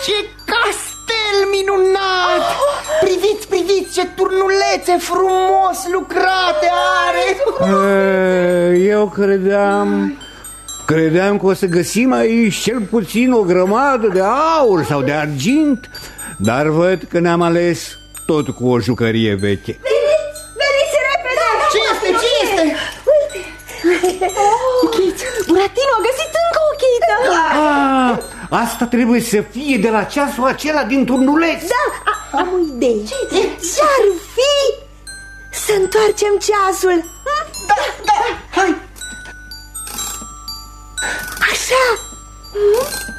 Ce castel minunat! Priviți, priviți ce turnulețe frumos lucrate are! Eu credeam că o să găsim aici cel puțin o grămadă de aur sau de argint, dar văd că ne-am ales tot cu o jucărie veche. Veniți repede! Ce este? Ce este? Uite! Buratino a găsit încă o chită! Asta trebuie să fie de la ceasul acela din turnuleț. Da, am o idee. Ce-ar fi să întoarcem ceasul? Da, hai! Așa!